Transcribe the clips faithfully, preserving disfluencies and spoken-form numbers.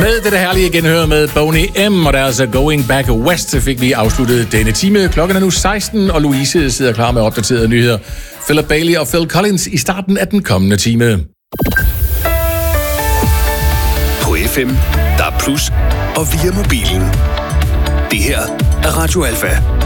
Med det herlige genhør med Boney M, og der er altså Going Back West, så fik vi afsluttet denne time. Klokken er nu seksten, og Louise sidder klar med opdaterede nyheder. Philip Bailey og Phil Collins i starten af den kommende time. På F M, der er plus, og via mobilen. Det her er Radio Alfa.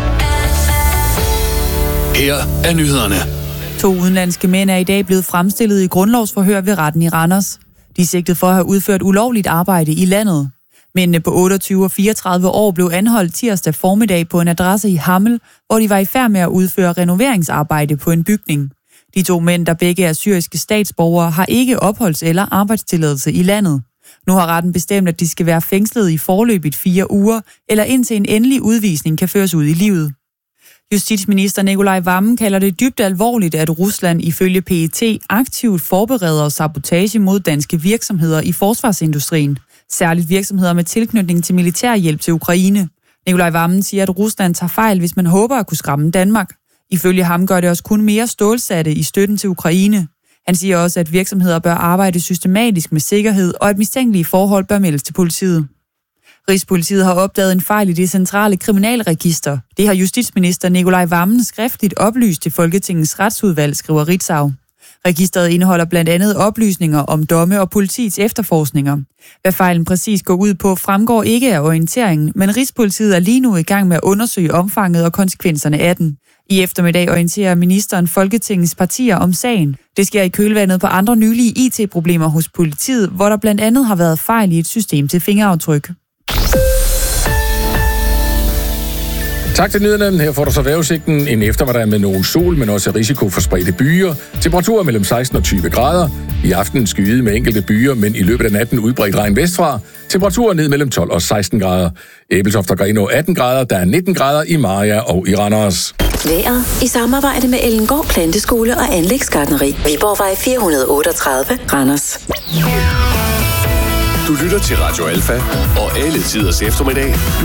Her er nyhederne. To udenlandske mænd er i dag blevet fremstillet i grundlovsforhør ved retten i Randers. De er sigtet for at have udført ulovligt arbejde i landet. Mændene på otteogtyve og fireogtredive år blev anholdt tirsdag formiddag på en adresse i Hammel, hvor de var i færd med at udføre renoveringsarbejde på en bygning. De to mænd, der begge er syriske statsborgere, har ikke opholds- eller arbejdstilladelse i landet. Nu har retten bestemt, at de skal være fængslet i forløbet fire uger, eller indtil en endelig udvisning kan føres ud i livet. Justitsminister Nikolaj Wammen kalder det dybt alvorligt, at Rusland ifølge P E T aktivt forbereder sabotage mod danske virksomheder i forsvarsindustrien, særligt virksomheder med tilknytning til militærhjælp til Ukraine. Nikolaj Wammen siger, at Rusland tager fejl, hvis man håber at kunne skræmme Danmark. Ifølge ham gør det også kun mere stålsatte i støtten til Ukraine. Han siger også, at virksomheder bør arbejde systematisk med sikkerhed, og at mistænkelige forhold bør meldes til politiet. Rigspolitiet har opdaget en fejl i det centrale kriminalregister. Det har justitsminister Nikolaj Wammen skriftligt oplyst til Folketingets retsudvalg, skriver Ritzau. Registeret indeholder blandt andet oplysninger om domme og politiets efterforskninger. Hvad fejlen præcis går ud på, fremgår ikke af orienteringen, men Rigspolitiet er lige nu i gang med at undersøge omfanget og konsekvenserne af den. I eftermiddag orienterer ministeren Folketingets partier om sagen. Det sker i kølvandet på andre nylige I T-problemer hos politiet, hvor der blandt andet har været fejl i et system til fingeraftryk. Tak til nyhederne. Her får du så vejrudsigten. En eftermiddag med nogen sol, men også risiko for spredte byer. Temperaturer mellem seksten og tyve grader. I aften skyet med enkelte byer, men i løbet af natten udbredt regn vestfra. Temperaturer ned mellem tolv og seksten grader. Ebeltoft og Grenaa atten grader. Der er nitten grader i Mariager og i Randers. Vejret i samarbejde med Ellengård Planteskole og Anlægsgartneri. Viborgvej fire hundrede otteogtredive, Randers. Du lytter til Radio Alfa, og alle tiders eftermiddag. Du